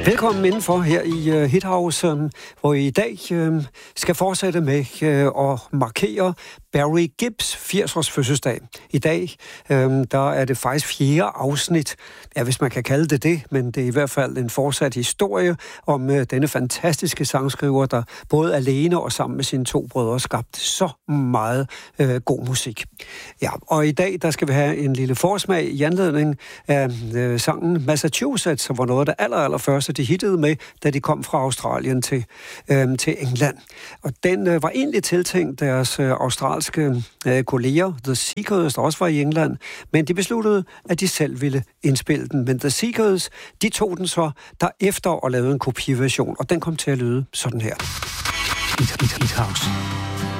Velkommen indenfor her i Hithouse, hvor I i dag skal fortsætte med at markere Barry Gibbs 80-års fødselsdag. I dag der er det faktisk 4. afsnit, ja, hvis man kan kalde det, men det er i hvert fald en fortsat historie om denne fantastiske sangskriver, der både alene og sammen med sine 2 brødre skabte så meget god musik. Ja, og i dag der skal vi have en lille forsmag i anledning af sangen Massachusetts, som var noget af det allerførste, de hittede med, da de kom fra Australien til England. Og den var egentlig tiltænkt deres australske kolleger, The Seekers, der også var i England, men de besluttede, at de selv ville indspille den. Men The Seekers, de tog den så derefter og lavede en kopiversion, og den kom til at lyde sådan her. Hithouse.